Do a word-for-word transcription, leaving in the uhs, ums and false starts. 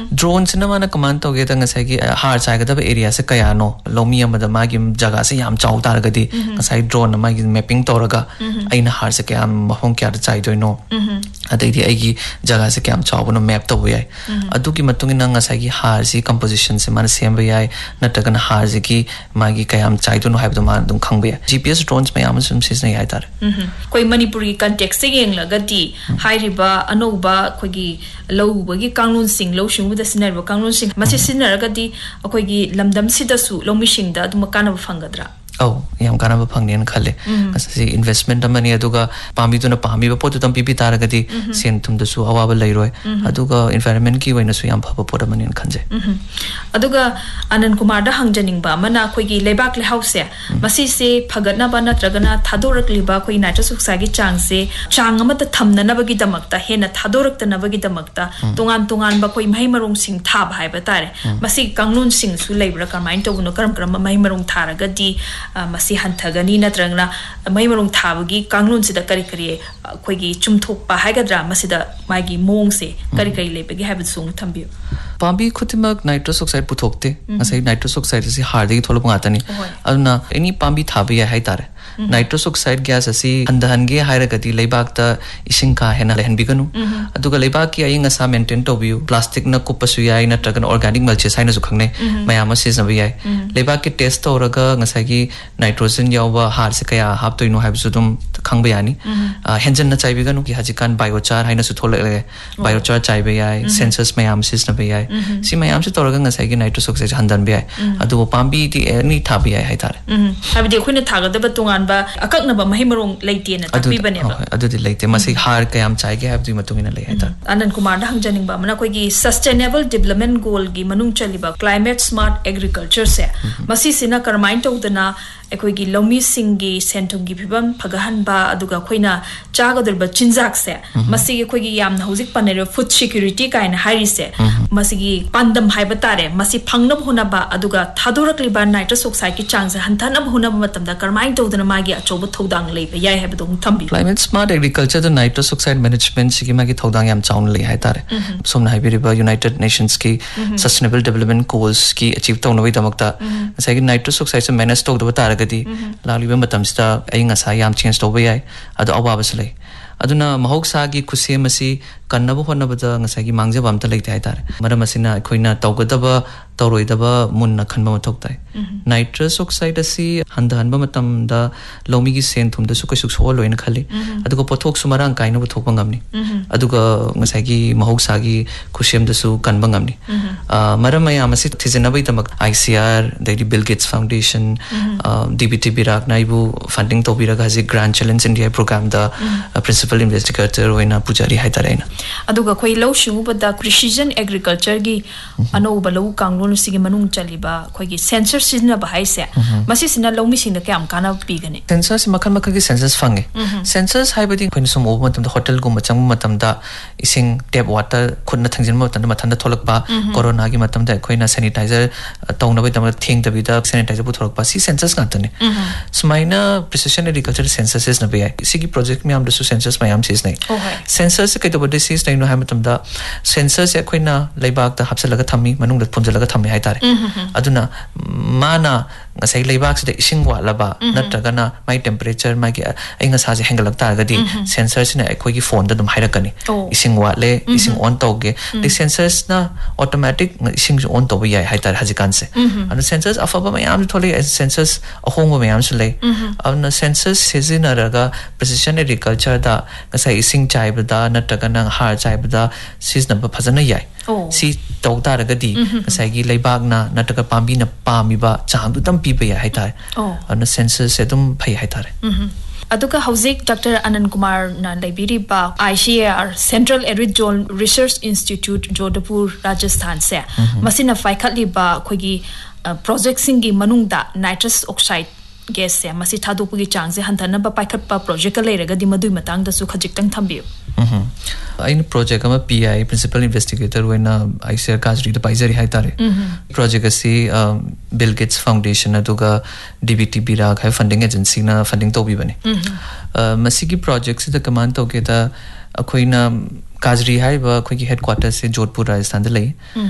drone से ना कमान तौगे तंग ngasai gi har chai ga da area se kaya no lomi amada ma gi jaga se yam chau tar ga di ngasai drone ma gi mapping toraga aina har se kya mahong kya chai doi no adai di ai gi jaga se kya chau no map to yai adu ki matung na ngasai gi har si composition se man sem ba yai nataga na har se gi ma gi kayam chai do no haib do ma dum khang ba gps drones ma yam sum sis na yai tar koi manipuri context se yeng la ga di hai riba anoba khoi gi lo ba gi kanglun sing lo shing da sinar ba kanglun sing ma se sinar ga di akhoi gi lamdam sida su lomi sing da dum kana phangadra oh yam kana ba phangnen khale asi investment amani aduga pami tu na pami ba potu tam pipi tar ga di sen tum da su awa ba lai roi aduga environment ki waina su yam phaba pot amani khanje aduga Anand Kumar da hangjaning ba mana khoi gi lebak le house ya masi se phagatna ba na tragana thadorak liba khoi nitrous oxide gi chang se chang ama ta thamna na ba gi damakta hena thadorak ta na ba gi damakta tongan tongan ba khoi mai marung sing tha ba hai ba tare masi kanglun sing su leibra kamain to no karam karam mai marung thara ga di masi hanthagani natrangna mai marung thabagi kanglun sida kari kari khoi gi chumthokpa haigadra masida magi mong se kari kari lebagi habit sung thambiu pambi khutimak nitrous oxide puthokte asai nitrous oxide si hardagi tholop ngatani aduna any pambi thabi hai tare nitrous oxide gas asi handahange hairagati leibak ta ising ka hena lehan biganu aduga leibak ki aying asa maintain to view plastic na kupasu yai na tragan organic mulches haina su khangne mayama sis na yai leibak ki test oraga ngasai gi nitrogen yawa har se kaya hap to ino have su dum khangba yani henjen na chai biganu ki hajikan biochar haina su thole biochar chai be yai sensors mayam sis na be yai si mayam se toraga ngasai gi nitrous oxide handan be yai adu pambi ti any thabi yai hai tare habide khoina thaga da batungan ba akakna ba mahi marung leite na tapi bane ba adu di leite masi har kayam chai ge habdi matungina lei hai tar Anand Kumar da hangjaning ba mana koi gi sustainable development goal gi manung chali ba climate smart agriculture se masi sina karmain to dana ekoi gi lomi singi sentum gi phibam phagahan ba aduga khoina chagadar ba chinjak se masi gi khoi gi yam na hojik panero food security kaina hairi se masi gi pandam hai ba tare masi phangna hona ba aduga thadorak liba nitrous oxide ki chang se hanthana hona ba matam da karmain to dana magi achoba thodang lei ba yai have dong thambi climate smart agriculture the nitrous oxide management sigi magi thodang yam chaun lei hai tare somna hai biriba united nations ki sustainable development goals ki achieve to noi damakta sai gi nitrous oxide se manage to da tare gadi laliba matam sta ai ngasa yam change to ba yai adu awaba se lei aduna mahoksa gi khusem asi kannaba honabada ngasai gi mangjaba amta leite hai tare maram asina khoina tawgadaba tawroidaba munna khanba mathok tai nitrous oxide asi handanba matam da lomi gi sen thum da su kai suk so loina khali aduga pothok sumarang kaina bu thokpa ngamni aduga ngasai gi mahoksa gi khusem da su kanba ngamni maram ay amasi thizinabai tamak I C R the Bill Gates Foundation D B T Birak naibu funding to biraga ji Grand Challenge India program da principal investigator waina pujari hai tare na aduga khoi lo shingu bada precision agriculture gi ano balo kanglon sigi manung chaliba khoi gi sensor sina ba hai se masi sina lomi sina kyam kana pigane sensors makhan makhan gi sensors fange sensors hai badi khoi som over matam da hotel gum chang matam da ising tap water khunna thangjin matam da mathan da tholak ba corona gi matam da khoi na sanitizer tong na bai tam thing da bi da sanitizer bu tholak ba si sensors ka tane smaina precision agriculture sensors is na be sigi project me am da su sensors mayam sis nai sensors kai to bade sis nai no ha matam da sensors ya khoi na leibak da hapsalaga thami manung da punjalaga thami hai tare aduna mana ngasai leibak se da ising wa laba natraga na my temperature my ai nga sa je hengalak tar ga di sensors na khoi gi phone da dum hairakani ising wa le ising on toge the sensors na automatic ising on to bi hai tar hajikan se anu sensors afaba mayam thole sensors ahong mayam su le anu sensors sezina raga precision agriculture da ngasai ising chai ba da natraga na har chai ba da sis na phajana yai si tau taraga di ngasai gi leibak na natraga pambi na pami ba chang du tam pi ba ya hai tar anu sensors se dum phai hai tar aduga hauzik Doctor Anand Kumar na library ba I C A R Central Arid Zone Research Institute Jodhpur Rajasthan se masina faikhatli ba khogi project singi manungda nitrous oxide gas se masi thadopugi changse hanthana ba paikhat pa project ka leiraga di madui matang da su khajik tang thambiu in project ama P I principal investigator wena I C R Kajri da paizari hai tare project asi Bill Gates Foundation aduga D B T Birak hai funding agency na funding to bi bane masi ki project se da command to ke da akoina Kajri hai ba khoi ki headquarters se Jodhpur Rajasthan da lei